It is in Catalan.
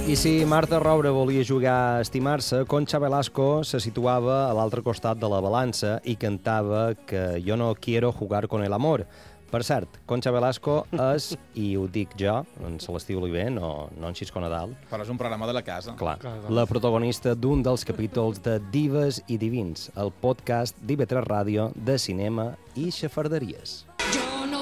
I si Marta Roure volia jugar a estimar-se, Concha Velasco se situava a l'altre costat de la balança i cantava que jo no quiero jugar con el amor. Per cert, Concha Velasco és, i ho dic jo, en Celestí Oliver, no en Xisco Nadal. Però és un programa de la casa. Clar, la protagonista d'un dels capítols de Dives i Divins, el podcast d'IV3 Ràdio de cinema i xafarderies.